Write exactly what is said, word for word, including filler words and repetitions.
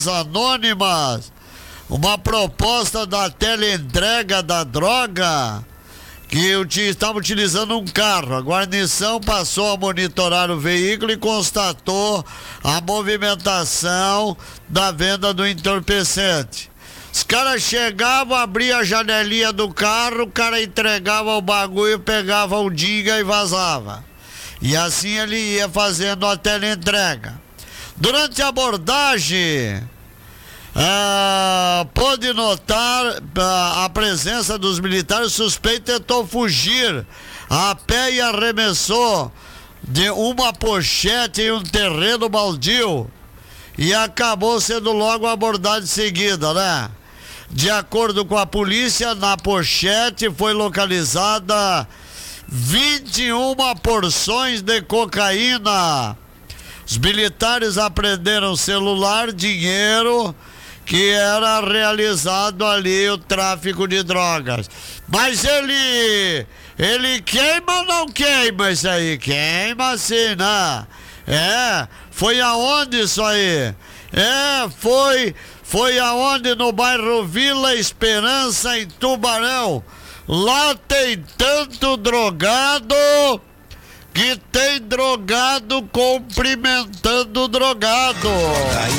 Anônimas, uma proposta da teleentrega da droga, que estava utilizando um carro. A guarnição passou a monitorar o veículo e constatou a movimentação da venda do entorpecente. Os caras chegavam, abriam a janelinha do carro, o cara entregava o bagulho, pegava o dinga e vazava. E assim ele ia fazendo a teleentrega. Durante a abordagem, ah, pôde notar ah, a presença dos militares. O suspeito tentou fugir a pé e arremessou de uma pochete em um terreno baldio e acabou sendo logo abordado em seguida, né? De acordo com a polícia, na pochete foi localizada vinte e uma porções de cocaína. Os militares apreenderam celular, dinheiro, que era realizado ali o tráfico de drogas. Mas ele, ele queima ou não queima isso aí? Queima sim, né? É, foi aonde isso aí? É, foi, foi aonde? No bairro Vila Esperança, em Tubarão. Lá tem tanto drogado que tem drogado cumprimentando drogado.